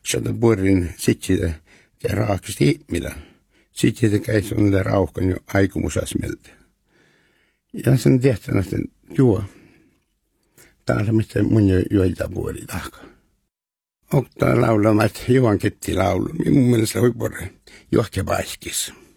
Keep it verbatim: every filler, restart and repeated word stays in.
Sieltä puorin sitsitä ja raakasti ihmillä. Sitsitä käisi on rauhkan jo aikumusasmelta. Ja sen tehtävä, että juo. Tämä on se, mistä mun jo joilta puoli tahka. Ottaa laulamaan, että juon ketti laulu. Mun mielestä se oli puolen johke paiskissa.